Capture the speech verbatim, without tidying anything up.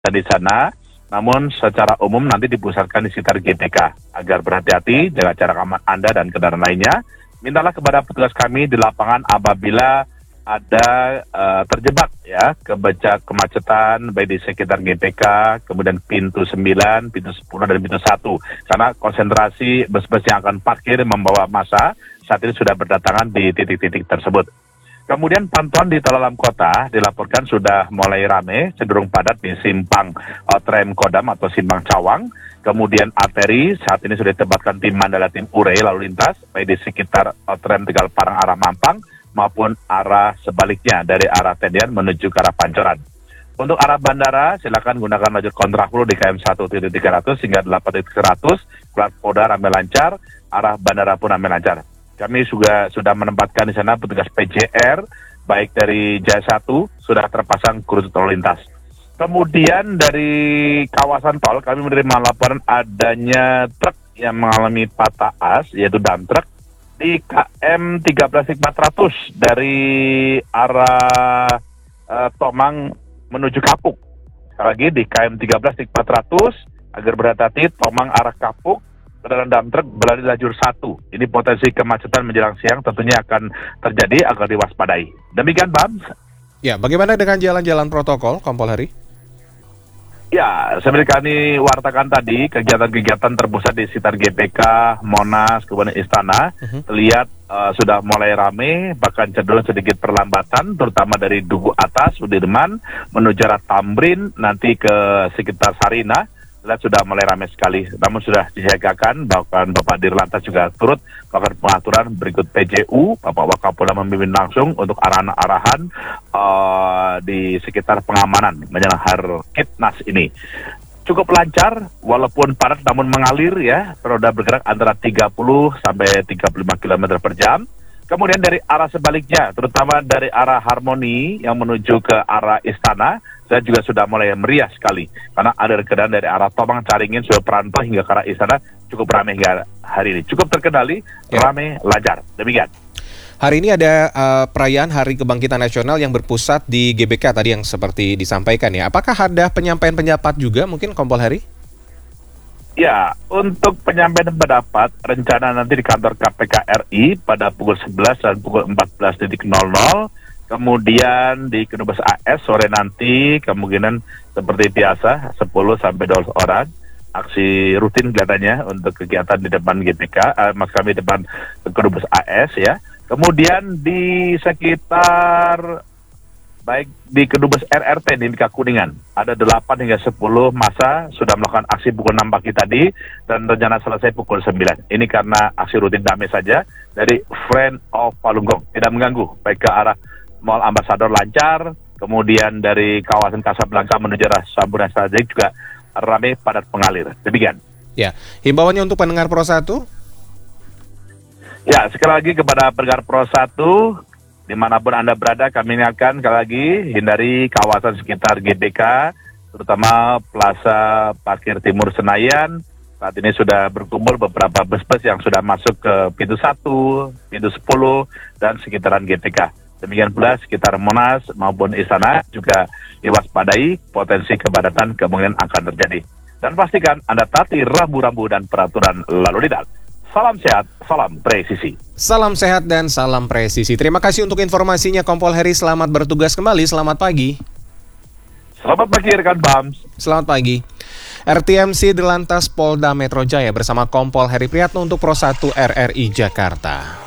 di sana, namun secara umum nanti dipusatkan di sekitar G B K. Agar berhati-hati, jaga jarak aman Anda dan kendaraan lainnya. Mintalah kepada petugas kami di lapangan apabila ada uh, terjebak ya kebajak kemacetan baik di sekitar G B K, kemudian pintu sembilan, pintu sepuluh dan pintu satu. Karena konsentrasi bus-bus yang akan parkir membawa massa saat ini sudah berdatangan di titik-titik tersebut. Kemudian pantauan di dalam kota dilaporkan sudah mulai ramai, cenderung padat di simpang Outrem Kodam atau simpang Cawang. Kemudian arteri saat ini sudah ditempatkan tim Mandala, tim Ure lalu lintas baik di sekitar Outrem Tegal Parang arah Mampang maupun arah sebaliknya dari arah Tendian menuju ke arah Pancoran. Untuk arah bandara, silakan gunakan lajur kontraflow di K M satu titik tiga ratus hingga delapan titik seratus, plat Polda ramai lancar, arah bandara pun ramai lancar. Kami juga sudah menempatkan di sana petugas P J R, baik dari Jaya satu, sudah terpasang kursus lalu lintas. Kemudian dari kawasan tol, kami menerima laporan adanya truk yang mengalami patah as, yaitu dump truck, di K M tiga belas empat ratus dari arah uh, Tomang menuju Kapuk. Sekali lagi di K M tiga belas empat ratus agar berhati-hati Tomang arah Kapuk, kendaraan dump truck berada di lajur satu. Ini potensi kemacetan menjelang siang tentunya akan terjadi agar diwaspadai. Demikian Bams. Ya, bagaimana dengan jalan-jalan protokol, Kompol Heri? Ya, seperti kami wartakan tadi, kegiatan-kegiatan terpusat di sekitar G B K, Monas, kemudian Istana, uh-huh. terlihat uh, sudah mulai ramai, bahkan cenderung sedikit perlambatan, terutama dari Duku Atas, Sudirman, menuju arah Tamrin, nanti ke sekitar Sarina, lihat sudah mulai ramai sekali. Namun sudah disiagakan, bahkan Bapak Dirlantas juga turut melakukan pengaturan berikut P J U, Bapak Wakapolda memimpin langsung untuk arahan-arahan uh, di sekitar pengamanan menjelang Harkitnas ini. Cukup lancar, walaupun padat namun mengalir ya, roda bergerak antara tiga puluh sampai tiga puluh lima kilometer per jam. Kemudian dari arah sebaliknya, terutama dari arah Harmoni yang menuju ke arah Istana, saya juga sudah mulai meriah sekali. Karena ada kendaraan dari arah Tomang, Caringin, sudah perantau hingga ke arah Istana, cukup ramai hingga hari ini. Cukup terkendali, ya. Ramai, lancar. Demikian. Hari ini ada uh, perayaan Hari Kebangkitan Nasional yang berpusat di G B K tadi yang seperti disampaikan ya. Apakah ada penyampaian pendapat juga mungkin, Kompol Heri? Ya, untuk penyampaian pendapat, rencana nanti di kantor K P K R I pada pukul sebelas dan pukul empat belas nol nol. Kemudian di Kedubes A S sore nanti, kemungkinan seperti biasa, sepuluh sampai dua belas orang. Aksi rutin kelihatannya untuk kegiatan di depan G P K, eh, mas kami di depan Kedubes A S ya. Kemudian di sekitar baik di Kedubes R R T di Mika Kuningan, ada delapan hingga sepuluh massa sudah melakukan aksi pukul enam pagi tadi dan rencana selesai pukul sembilan. Ini karena aksi rutin damai saja dari Friend of Falun Gong, tidak mengganggu baik ke arah Mall Ambassador lancar, kemudian dari kawasan Kasablanka menuju arah Sabunan Strategik juga ramai padat pengalir. Demikian. Ya, himbauannya untuk pendengar Pro satu? Ya, sekali lagi kepada pendengar Pro satu, dimanapun Anda berada, kami ingatkan sekali lagi, hindari kawasan sekitar G B K, terutama Plaza Parkir Timur Senayan. Saat ini sudah berkumpul beberapa bus-bus yang sudah masuk ke pintu satu, pintu sepuluh, dan sekitaran G B K. Demikian pula sekitar Monas maupun Istana juga diwaspadai potensi kepadatan kemungkinan akan terjadi. Dan pastikan Anda taati rambu-rambu dan peraturan lalu lintas. Salam sehat, salam presisi. Salam sehat dan salam presisi. Terima kasih untuk informasinya, Kompol Heri. Selamat bertugas kembali. Selamat pagi. Selamat pagi rekan Bams. Selamat pagi. R T M C Dirlantas Polda Metro Jaya bersama Kompol Heri Priyatno untuk Pro satu R R I Jakarta.